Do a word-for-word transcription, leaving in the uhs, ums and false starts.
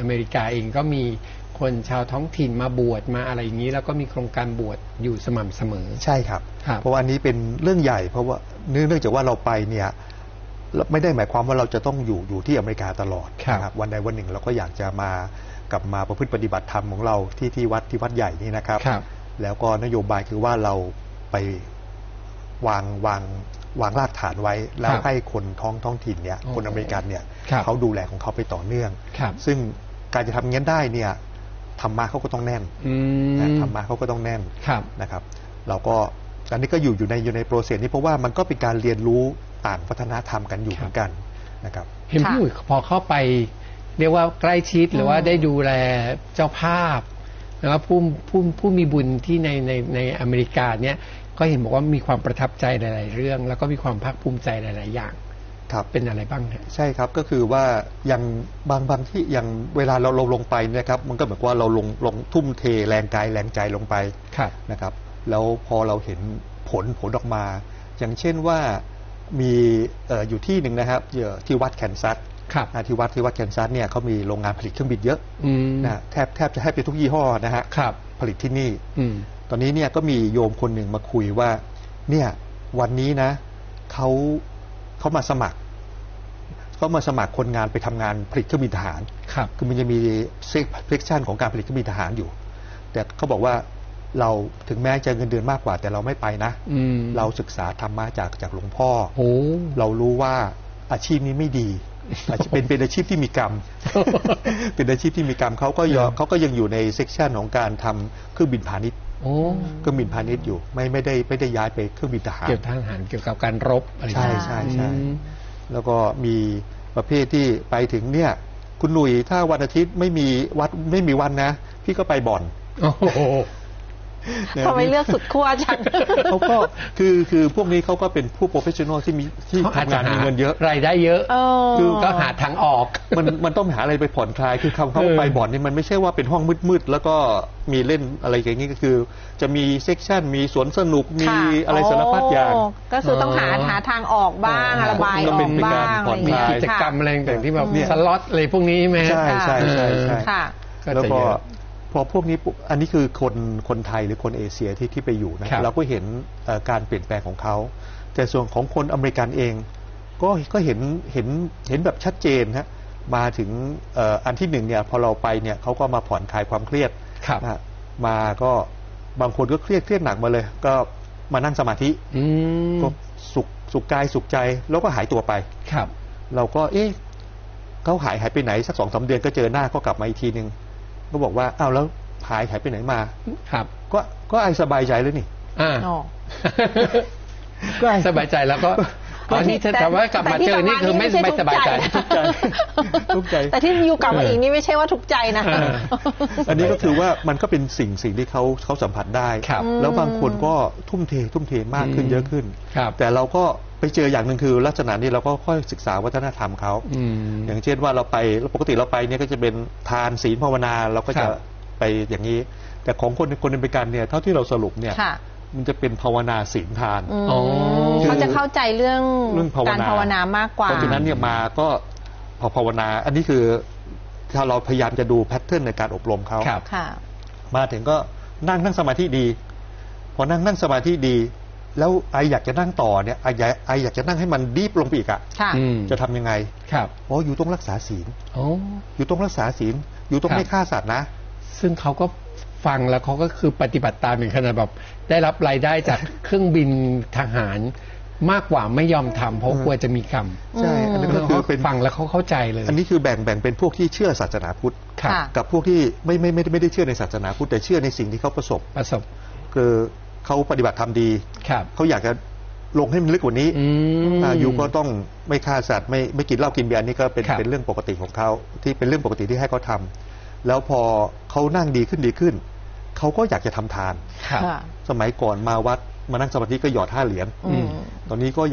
อเมริกาเองก็มีคนชาวท้องถิ่นมาบวชมาอะไรอย่างนี้แล้วก็มีโครงการบวชอยู่สม่ำเสมอใช่ครับเพราะว่าอันนี้เป็นเรื่องใหญ่เพราะว่าเนื่องจากว่าเราไปเนี่ยไม่ได้หมายความว่าเราจะต้องอยู่อยู่ที่อเมริกาตลอดนะครับวันใดวันหนึ่งเราก็อยากจะมากลับมาประพฤติปฏิบัติธรรมของเราที่ที่วัดที่วัดใหญ่นี่นะครับแล้วก็นโยบายคือว่าเราไปวางวางวางรากฐานไว้แล้วให้คนท้องท้องถิ่นเนี่ยคนอเมริกันเนี่ยเขาดูแลของเขาไปต่อเนื่องซึ่งการจะทำงั้นได้เนี่ยธรรมะเขาก็ต้องแน่นธรรมะเขาก็ต้องแน่นนะครับเราก็อันนี้ก็อยู่อยู่ในอยู่ในโปรเซสนี้เพราะว่ามันก็เป็นการเรียนรู้ต่างวัฒนธรรมกันอยู่เหมือนกันนะครับเห็นพี่อุ๋ยพอเข้าไปเรียกว่าใกล้ชิดหรือว่าได้ดูแลเจ้าภาพแล้วก็ผู้ผู้ผู้มีบุญที่ในในในอเมริกาเนี่ยก็เห็นบอกว่ามีความประทับใจหลายๆเรื่องแล้วก็มีความภาคภูมิใจหลายๆอย่างครับเป็นอะไรบ้างฮะใช่ครับก็คือว่าอย่างบางบางที่อย่างเวลาเราเราลงไปนะครับมันก็เหมือนว่าเราลงลงทุ่มเทแรงกายแรงใจลงไปนะครับแล้วพอเราเห็นผลผลออกมาอย่างเช่นว่ามีอยู่ที่หนึ่งนะครับที่วัดแคนซัสที่วัดที่วัดแคนซัสเนี่ยเขามีโรงงานผลิตเครื่องบินเยอะนะแทบแทบจะให้เป็นทุกยี่ห้อนะฮะผลิตที่นี่ตอนนี้เนี่ยก็มีโยมคนหนึ่งมาคุยว่าเนี่ยวันนี้นะเขาเขามาสมัครเขามาสมัครคนงานไปทำงานผลิตเครื่องบินทหารคือมันจะมีเซกชันของการผลิตเครื่องบินทหารอยู่แต่เขาบอกว่าเราถึงแม้จะเงินเดือนมากกว่าแต่เราไม่ไปนะเราศึกษาธรรมะจากจากหลวงพ่อเรารู้ว่าอาชีพนี้ไม่ดีอาจจะเป็นเป็นอาชีพที่มีกรรมเป็นอาชีพที่มีกรรมเขาก็ยอเขาก็ยังอยู่ในเซกชันของการทำเครื่องบินพาณิชย์เครื่องบินพาณิชย์อยู่ไม่ไม่ได้ไม่ได้ย้ายไปเครื่องบินทหารเกี่ยวกับทหารเกี่ยวกับการรบอะไรใช่ใช่ใช่แล้วก็มีประเภทที่ไปถึงเนี่ยคุณหนุ่ยถ้าวันอาทิตย์ไม่มีวัดไม่มีวันนะพี่ก็ไปบ่อนทำไมเลือกสุดขั้วจังเขาก็คือคือพวกนี้เขาก็เป็นผู้โปรเฟชชั่นอลที่มีที่ทำงานมีเงินเยอะรายได้เยอะคือก็หาทางออกมันมันต้องหาอะไรไปผ่อนคลายคือเขาเขาไปบ่อนนี่มันไม่ใช่ว่าเป็นห้องมืดๆแล้วก็มีเล่นอะไรอย่างนี้ก็คือจะมีเซกชันมีสวนสนุกมีอะไรสารพัดอย่างก็คือต้องหาหาทางออกบ้างระบายออกบ้างมีกิจกรรมอะไรต่างๆที่แบบสล็อตอะไรพวกนี้ไหมใช่ใช่ใช่ใช่แล้วก็พอพวกนี้อันนี้คือคนคนไทยหรือคนเอเชียที่ที่ไปอยู่นะเราก็เห็นการเปลี่ยนแปลงของเขาแต่ส่วนของคนอเมริกันเองก็ก็เห็นเห็นเห็นแบบชัดเจนฮะมาถึงอันที่หนึ่งเนี่ยพอเราไปเนี่ยเขาก็มาผ่อนคลายความเครียดมาก็บางคนก็เครียดเครียดหนักมาเลยก็มานั่งสมาธิก็สุขสุขกายสุขใจแล้วก็หายตัวไปครับเราก็เอ๊ะเขาหายหายไปไหนสักสองสาเดือนก็เจอหน้าก็กลับมาอีกทีนึงก็บอกว่าอ้าวแล้วหายหายไปไหนมาครับก็ก็ไอสบายใจแล้วนี่อ่าก็ไอสบายใจแล้วก็ตอนนี้แต่ว่ากลับมาเจอนี่คือไม่ไม่สบายใจทุกใจทุกใจแต่ที่อยู่กลับมาอีกนี่ไม่ใช่ว่าทุกใจนะอันนี้ก็คือว่ามันก็เป็นสิ่งสิ่งที่เขาเขาสัมผัสได้แล้วบางคนก็ทุ่มเททุ่มเทมากขึ้นเยอะขึ้นแต่เราก็ไปเจออย่างหนึ่งคือลักษณะนี้เราก็ค่อยศึกษาวัฒนธรรมเขาอย่างเช่นว่าเราไปปกติเราไปเนี่ยก็จะเป็นทานศีลภาวนาเราก็จะไปอย่างนี้แต่ของคนคนอเมริกันเนี่ยเท่าที่เราสรุปเนี่ยมันจะเป็นภาวนาศีลทานเขาจะเข้าใจเรื่องการภาวนามากกว่าเพราะฉะนั้นเนี่ยมาก็พอภาวนาอันนี้คือถ้าเราพยายามจะดูแพทเทิร์นในการอบรมเขามาถึงก็นั่งนั่งสมาธิดีพอนั่งนั่งสมาธิดีแล้วไออยากจะนั่งต่อเนี่ยไออยากไออยากจะนั่งให้มันดีฟลงไปอีกอ่ะจะทำยังไงครับโอ้อยู่ต้องรักษาศีลอยู่ต้องรักษาศีลอยู่ต้องไม่ฆ่าสัตว์นะซึ่งเขาก็ฟังแล้วเขาก็คือปฏิบัติตามเป็นขนาดแบบได้รับรายได้จากเครื่องบินทหารมากกว่าไม่ยอมทำเพราะกลัวจะมีกรรมใช่อันนี้ก็คือเป็นฟังแล้วเขาเข้าใจเลยอันนี้คือแบ่งแบ่งเป็นพวกที่เชื่อศาสนาพุทธกับพวกที่ไม่ไม่ไม่ได้เชื่อในศาสนาพุทธแต่เชื่อในสิ่งที่เขาประสบประสบคือเขาปฏิบัติธรรมดีเขาอยากจะลงให้มันลึกกว่านี้อยู่ก็ต้องไม่ฆ่าสัตว์ไม่ไม่กินเหล้ากินเบียร์นี่ก็เป็นเป็นเรื่องปกติของเขาที่เป็นเรื่องปกติที่ให้เขาทำแล้วพอเขานั่งดีขึ้นดีขึ้นเขาก็อยากจะทำทานสมัยก่อนมาวัดมานั่งสมาธิก็หยอดห้าเหรียญตอนนี้ก็